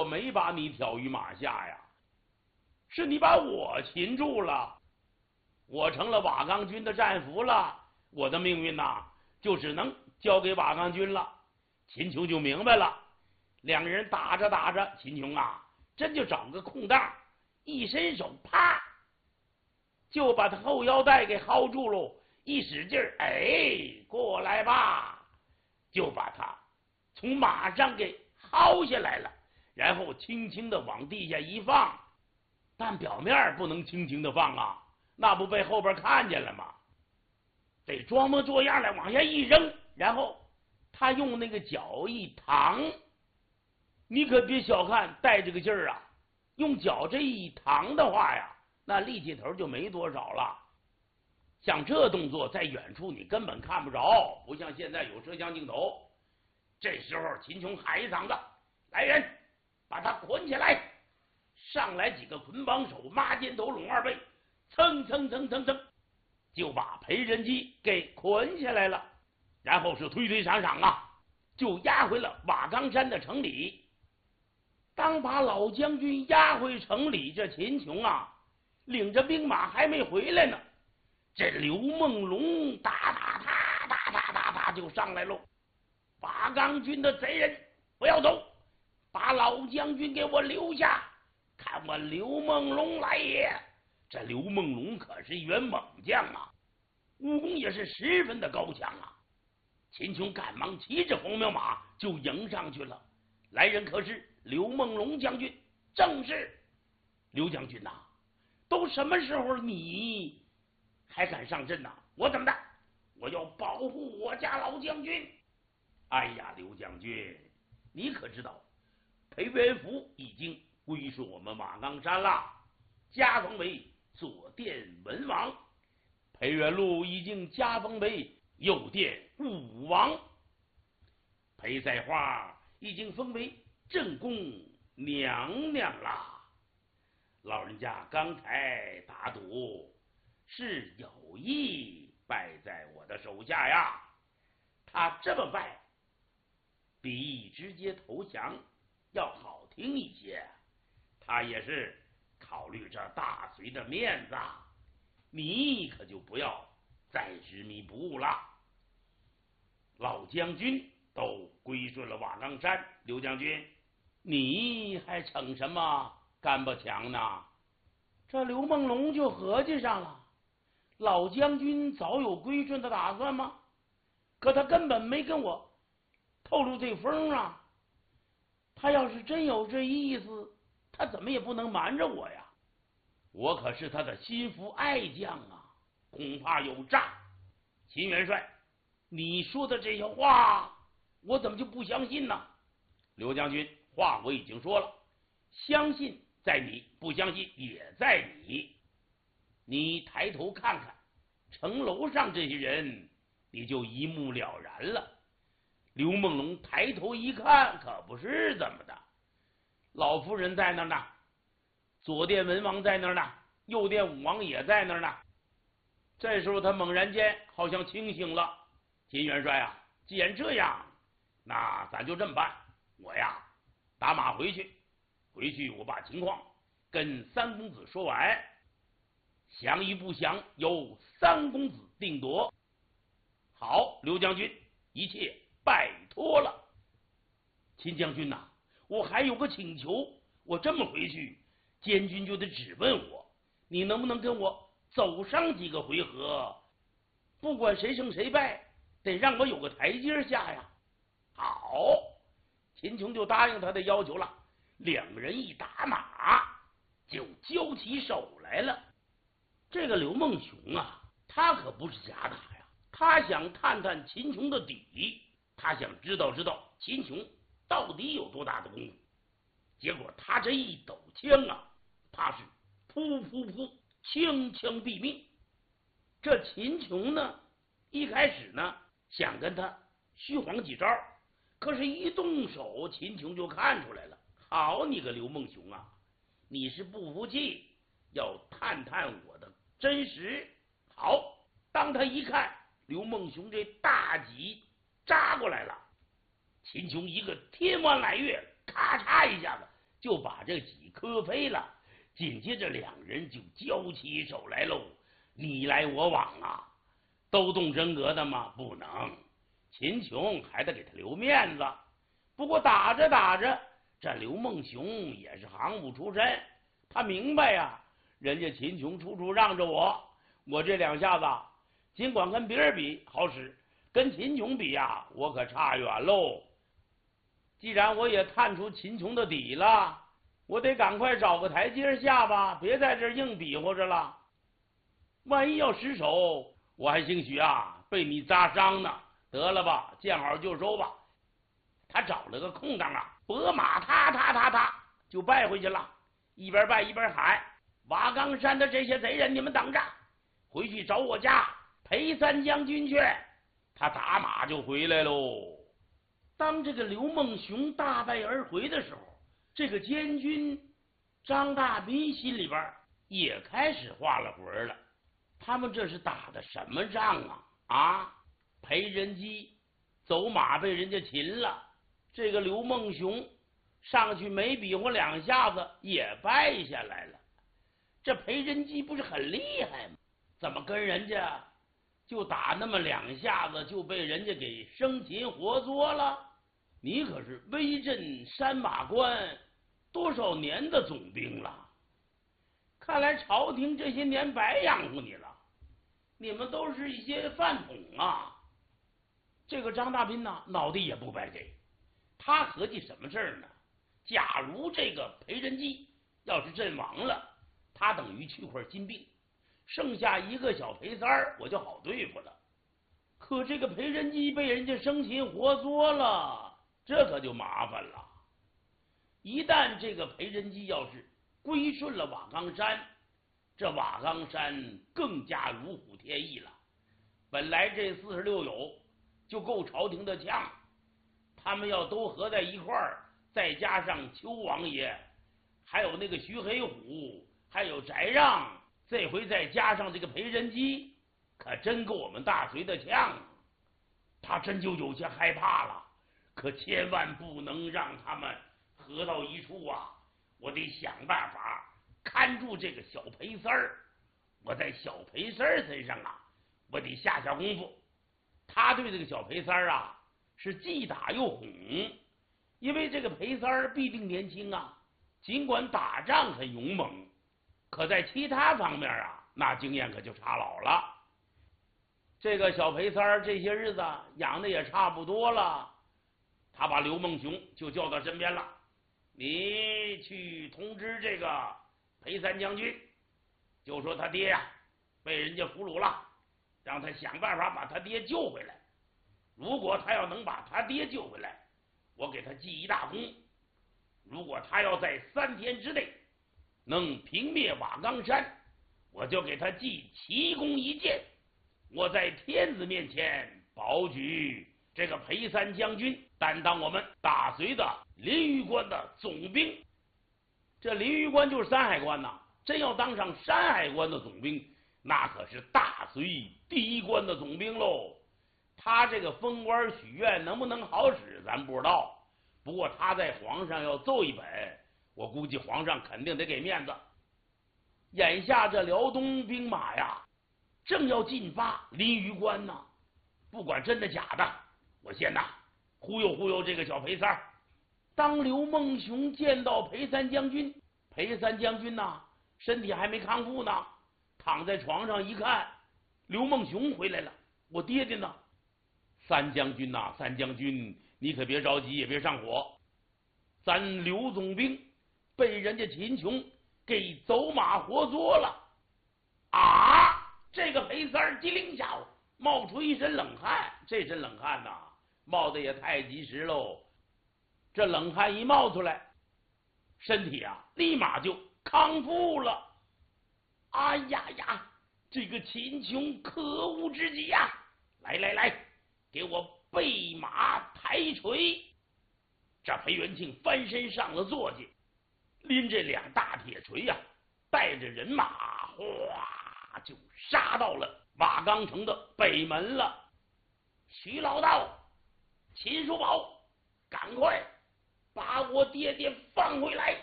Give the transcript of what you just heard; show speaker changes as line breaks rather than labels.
没把你挑于马下呀，是你把我擒住了，我成了瓦岗军的战俘了，我的命运呐，就只能交给瓦岗军了。秦琼就明白了，两个人打着打着，秦琼啊，真就找个空档，一伸手，啪，就把他后腰带给薅住喽，一使劲儿，哎，过来吧，就把他从马上给薅下来了，然后轻轻的往地下一放，但表面不能轻轻的放啊，那不被后边看见了吗？得装模作样的往下一扔，然后他用那个脚一躺，你可别小看带这个劲儿啊，用脚这一躺的话呀，那力气头就没多少了。像这动作在远处你根本看不着，不像现在有摄像镜头。这时候秦琼喊一嗓子：“来人，把他捆起来！”上来几个捆绑手，抹肩头拢二背，蹭蹭蹭蹭蹭，就把裴仁基给捆下来了。然后是推推搡搡啊，就押回了瓦岗山的城里。当把老将军押回城里，这秦琼啊，领着兵马还没回来呢，这刘梦龙哒哒哒哒哒哒哒就上来喽。瓦岗军的贼人，不要走，把老将军给我留下，看我刘梦龙来也。这刘梦龙可是一员猛将啊，武功也是十分的高强啊。秦琼赶忙骑着黄骠马就迎上去了。来人可是刘梦龙将军？正是。刘将军呐，都什么时候你还敢上阵呐？我怎么的？我要保护我家老将军。哎呀，刘将军，你可知道裴元福已经归顺我们瓦岗山了，加封为左殿文王；裴元禄已经加封为右殿武王；裴赛花已经封为正宫娘娘了。老人家刚才打赌是有意败在我的手下呀，他这么败比直接投降要好听一些，他也是考虑着大隋的面子，你可就不要再执迷不悟了。老将军都归顺了瓦岗山，刘将军你还逞什么干巴强呢？这刘梦龙就合计上了，老将军早有归顺的打算吗？可他根本没跟我透露这风啊，他要是真有这意思，他怎么也不能瞒着我呀，我可是他的心腹爱将啊，恐怕有诈。秦元帅，你说的这些话我怎么就不相信呢？刘将军，话我已经说了，相信在你，不相信也在你。你抬头看看城楼上这些人，你就一目了然了。刘梦龙抬头一看，可不是怎么的，老夫人在那儿呢，左殿文王在那儿呢，右殿武王也在那儿呢。这时候他猛然间好像清醒了。秦元帅啊，既然这样，那咱就这么办，我呀打马回去我把情况跟三公子说完，降与不降由三公子定夺。好，刘将军，一切拜托了。秦将军呐，我还有个请求，我这么回去，监军就得质问我，你能不能跟我走上几个回合？不管谁胜谁败，得让我有个台阶下呀。好，秦琼就答应他的要求了。两个人一打马，就交起手来了。这个刘梦熊啊，他可不是假打呀，他想探探秦琼的底，他想知道秦琼到底有多大的功夫。结果他这一抖枪啊，怕是噗噗噗，枪枪毙命。这秦琼呢，一开始呢想跟他虚晃几招，可是一动手，秦琼就看出来了。好你个刘梦熊啊，你是不服气，要探探我的真实。好，当他一看刘梦熊这大戟扎过来了，秦琼一个天外来月，咔嚓一下子就把这戟磕飞了。紧接着两人就交起手来喽，你来我往啊，都动真格的吗？不能，秦琼还得给他留面子。不过打着打着，这刘梦熊也是行不出身，他明白呀，人家秦琼处处让着我这两下子尽管跟别人比好使，跟秦琼比呀，我可差远喽。既然我也探出秦琼的底了，我得赶快找个台阶下吧，别在这硬比划着了。万一要失手，我还兴许啊被你扎伤呢。得了吧，见好就收吧。他找了个空档啊，拨马他就败回去了，一边败一边喊：瓦岗山的这些贼人，你们等着，回去找我家裴三将军去。他打马就回来喽。当这个刘梦熊大败而回的时候，这个监军张大斌心里边也开始画了魂了。他们这是打的什么仗啊？裴仁基走马被人家擒了，这个刘梦熊上去没比划两下子也败下来了。这裴仁基不是很厉害吗？怎么跟人家就打那么两下子就被人家给生擒活捉了？你可是威震山马关多少年的总兵了，看来朝廷这些年白养活你了，你们都是一些饭桶啊。这个张大斌呢，脑袋也不白给，他合计什么事儿呢？假如这个裴仁基要是阵亡了，他等于去块金兵，剩下一个小裴三儿，我就好对付了。可这个裴仁基被人家生擒活捉了，这可就麻烦了。一旦这个裴仁基要是归顺了瓦岗山，这瓦岗山更加如虎添翼了。本来这46友就够朝廷的呛，他们要都合在一块儿，再加上邱王爷，还有那个徐黑虎，还有翟让，这回再加上这个裴仁基，可真够我们大隋的呛。他真就有些害怕了，可千万不能让他们合到一处啊！我得想办法看住这个小裴三儿，我在小裴三儿身上啊，我得下功夫。他对这个小裴三儿啊是既打又哄，因为这个裴三儿必定年轻啊，尽管打仗很勇猛，可在其他方面啊，那经验可就差老了。这个小裴三儿这些日子养的也差不多了，他把刘梦熊就叫到身边了。你去通知这个裴三将军，就说他爹呀被人家俘虏了，让他想办法把他爹救回来。如果他要能把他爹救回来，我给他记一大功。如果他要在3天之内能平灭瓦岗山，我就给他记奇功1件。我在天子面前保举这个裴三将军担当我们大隋的临榆关的总兵。这临榆关就是山海关呐，真要当上山海关的总兵，那可是大隋第1关的总兵喽。他这个封官许愿能不能好使咱不知道，不过他在皇上要奏一本，我估计皇上肯定得给面子。眼下这辽东兵马呀正要进发临榆关呢，不管真的假的，我先忽悠忽悠这个小裴三儿。当刘梦熊见到裴三将军，裴三将军身体还没康复呢，躺在床上一看，刘梦熊回来了，我爹爹呢？三将军三将军，你可别着急，也别上火，咱刘总兵被人家秦琼给走马活捉了啊！这个裴三儿机灵下冒出一身冷汗，这身冷汗冒的也太及时喽。这冷汗一冒出来，身体立马就康复了。哎呀呀，这个秦琼可恶之极呀！来，给我备马抬锤。这裴元庆翻身上了坐骑，拎着2大铁锤带着人马哗就杀到了瓦岗城的北门了。徐老道，秦叔宝，赶快把我爹爹放回来！